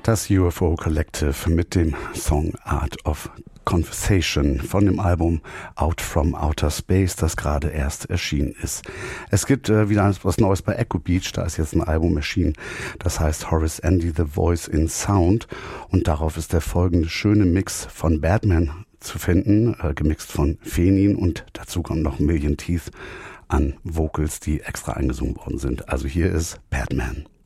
Das UFO Collective mit dem Song Art of Conversation von dem Album Out from Outer Space, das gerade erst erschienen ist. Es gibt wieder was Neues bei Echo Beach, da ist jetzt ein Album erschienen, das heißt Horace Andy, The Voice in Sound, und darauf ist der folgende schöne Mix von Batman zu finden, gemixt von Fenin, und dazu kommt noch Million Teeth an Vocals, die extra eingesungen worden sind. Also hier ist Batman.